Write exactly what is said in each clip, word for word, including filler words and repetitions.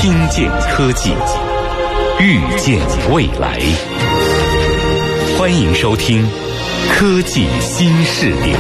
听见科技，预见未来。欢迎收听《科技新视野》。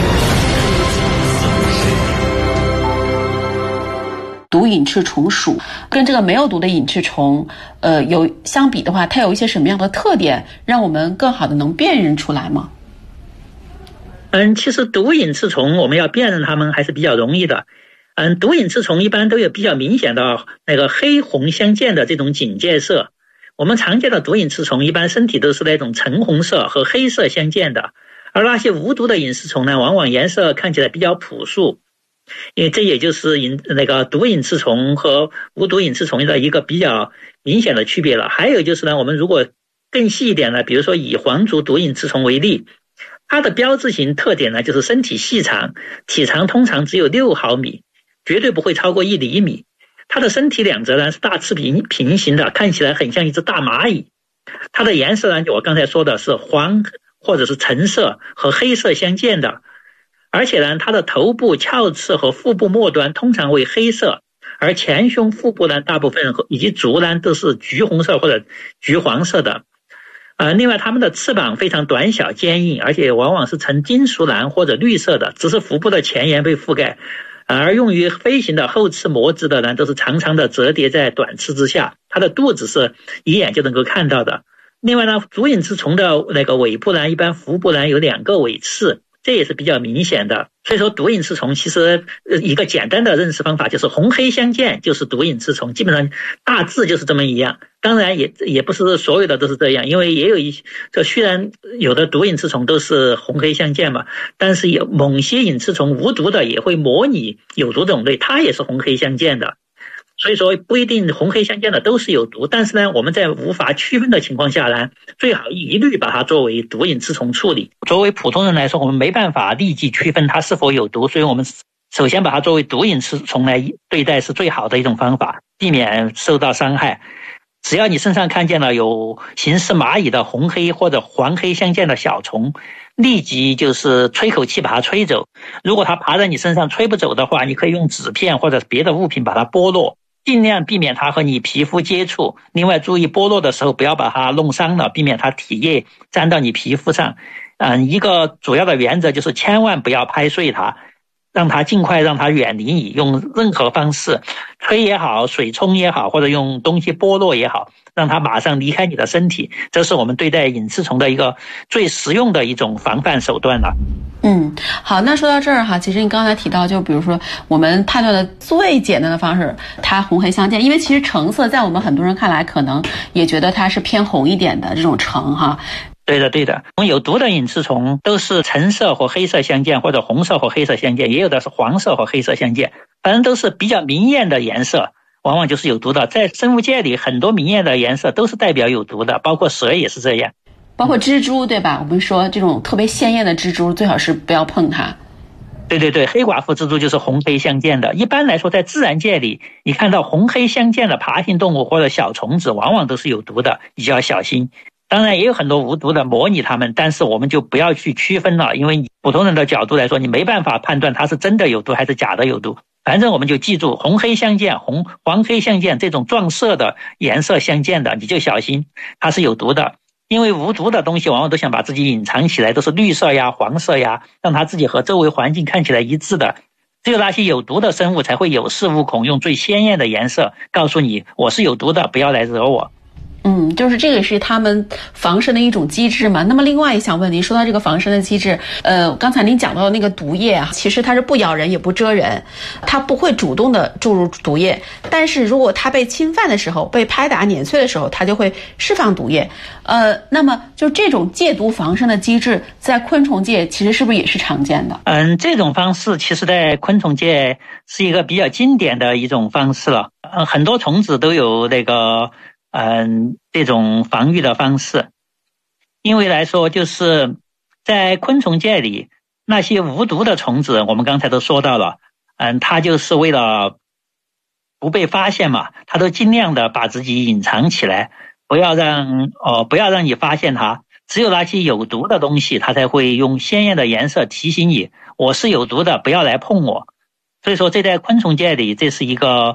毒隐翅虫属跟这个没有毒的隐翅虫，呃，有相比的话，它有一些什么样的特点，让我们更好的能辨认出来吗？ 嗯，其实毒隐翅虫我们要辨认它们还是比较容易的。嗯，毒隐翅虫一般都有比较明显的那个黑红相间的这种警戒色。我们常见的毒隐翅虫一般身体都是那种橙红色和黑色相间的，而那些无毒的隐翅虫呢，往往颜色看起来比较朴素。因为这也就是隐那个毒隐翅虫和无毒隐翅虫的一个比较明显的区别了。还有就是呢，我们如果更细一点呢，比如说以黄足毒隐翅虫为例，它的标志性特点呢就是身体细长，体长通常只有六毫米，绝对不会超过一厘米。它的身体两侧呢是大翅平平行的，看起来很像一只大蚂蚁。它的颜色呢，就我刚才说的是黄或者是橙色和黑色相间的。而且呢，它的头部、鞘翅和腹部末端通常为黑色，而前胸、腹部呢，大部分以及足呢都是橘红色或者橘黄色的。呃，另外它们的翅膀非常短小坚硬，而且往往是呈金属蓝或者绿色的，只是腹部的前沿被覆盖。而用于飞行的后翅膜质的呢，都是长长的折叠在短翅之下，它的肚子是一眼就能够看到的。另外呢，足隐翅虫的那个尾部呢，一般腹部呢有两个尾翅，这也是比较明显的。所以说毒隐翅虫其实一个简单的认识方法就是红黑相间就是毒隐翅虫，基本上大致就是这么一样。当然也也不是所有的都是这样，因为也有一这虽然有的毒隐翅虫都是红黑相间嘛，但是有某些隐翅虫无毒的也会模拟有毒种类，它也是红黑相间的。所以说不一定红黑相间的都是有毒，但是呢，我们在无法区分的情况下呢，最好一律把它作为毒隐翅虫处理。作为普通人来说，我们没办法立即区分它是否有毒，所以我们首先把它作为毒隐翅虫来对待是最好的一种方法，避免受到伤害。只要你身上看见了有形似蚂蚁的红黑或者黄黑相间的小虫，立即就是吹口气把它吹走。如果它爬在你身上吹不走的话，你可以用纸片或者别的物品把它剥落，尽量避免它和你皮肤接触。另外注意剥落的时候不要把它弄伤了，避免它体液沾到你皮肤上。嗯，一个主要的原则就是千万不要拍碎它，让它尽快让它远离你，用任何方式吹也好，水冲也好，或者用东西剥落也好，让它马上离开你的身体。这是我们对待隐翅虫的一个最实用的一种防范手段了。 嗯，好，那说到这儿哈，其实你刚才提到，就比如说我们判断的最简单的方式，它红黑相间，因为其实橙色在我们很多人看来可能也觉得它是偏红一点的这种橙哈。 对的对的，有毒的隐翅虫都是橙色或黑色相间，或者红色或黑色相间，也有的是黄色或黑色相间，反正都是比较明艳的颜色，往往就是有毒的。在生物界里，很多明艳的颜色都是代表有毒的，包括蛇也是这样， 包括蜘蛛，对吧？我们说这种特别鲜艳的蜘蛛最好是不要碰它。 对对对，黑寡妇蜘蛛就是红黑相间的。一般来说在自然界里，你看到红黑相间的爬行动物或者小虫子往往都是有毒的，你就要小心。当然也有很多无毒的模拟它们，但是我们就不要去区分了，因为普通人的角度来说，你没办法判断它是真的有毒还是假的有毒。反正我们就记住红黑相间，红黄黑相间，这种撞色的颜色相间的你就小心它是有毒的。因为无毒的东西往往都想把自己隐藏起来，都是绿色呀黄色呀，让它自己和周围环境看起来一致的。只有那些有毒的生物才会有恃无恐，用最鲜艳的颜色告诉你我是有毒的，不要来惹我。 嗯，就是这个是他们防身的一种机制嘛。那么另外也想问您，说到这个防身的机制，呃，刚才您讲到的那个毒液啊，其实它是不咬人也不蛰人，它不会主动的注入毒液，但是如果它被侵犯的时候，被拍打碾碎的时候，它就会释放毒液。呃，那么就这种戒毒防身的机制，在昆虫界其实是不是也是常见的？ 嗯，这种方式其实在昆虫界是一个比较经典的一种方式了。嗯，很多虫子都有那个。嗯，这种防御的方式，因为来说就是在昆虫界里，那些无毒的虫子，我们刚才都说到了，嗯，它就是为了不被发现嘛，它都尽量的把自己隐藏起来，不要让哦，不要让你发现它。只有那些有毒的东西，它才会用鲜艳的颜色提醒你，我是有毒的，不要来碰我。所以说，这在昆虫界里，这是一个